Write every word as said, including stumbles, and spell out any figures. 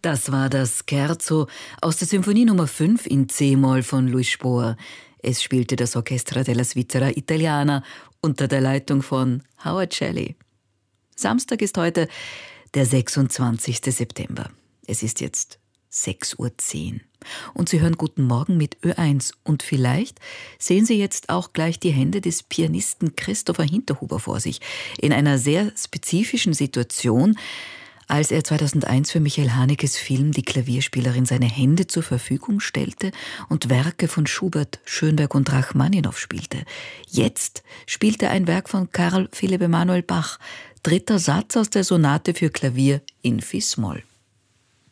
Das war das Scherzo aus der Symphonie Nummer fünf in C-Moll von Louis Spohr. Es spielte das Orchestra della Svizzera Italiana unter der Leitung von Howard Shelley. Samstag ist heute der sechsundzwanzigste September. Es ist jetzt sechs Uhr zehn. Und Sie hören Guten Morgen mit Ö eins. Und vielleicht sehen Sie jetzt auch gleich die Hände des Pianisten Christopher Hinterhuber vor sich. In einer sehr spezifischen Situation, als er zweitausendeins für Michael Hanekes Film Die Klavierspielerin seine Hände zur Verfügung stellte und Werke von Schubert, Schönberg und Rachmaninow spielte. Jetzt spielt er ein Werk von Karl Philipp Emanuel Bach, dritter Satz aus der Sonate für Klavier in Fis-Moll.